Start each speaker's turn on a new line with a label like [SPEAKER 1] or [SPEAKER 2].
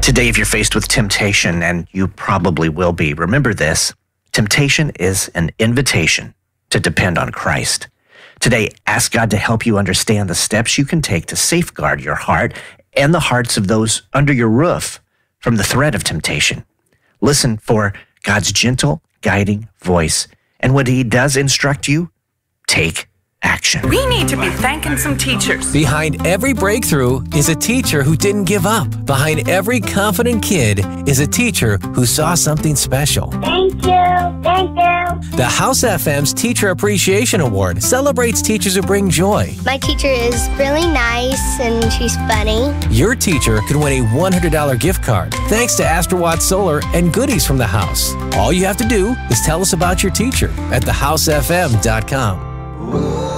[SPEAKER 1] Today, if you're faced with temptation, and you probably will be, remember this: temptation is an invitation to depend on Christ. Today, ask God to help you understand the steps you can take to safeguard your heart and the hearts of those under your roof from the threat of temptation. Listen for God's gentle, guiding voice, and when He does instruct you, take action.
[SPEAKER 2] We need to be thanking some teachers.
[SPEAKER 3] Behind every breakthrough is a teacher who didn't give up. Behind every confident kid is a teacher who saw something special.
[SPEAKER 4] Thank you. Thank you.
[SPEAKER 3] The House FM's Teacher Appreciation Award celebrates teachers who bring joy.
[SPEAKER 4] My teacher is really nice and she's funny.
[SPEAKER 3] Your teacher could win a $100 gift card thanks to Astrowatt Solar and goodies from the house. All you have to do is tell us about your teacher at thehousefm.com.